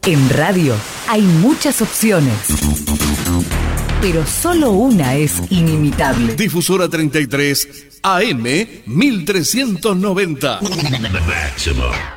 En radio hay muchas opciones, pero solo una es inimitable. Difusora 33 AM 1390.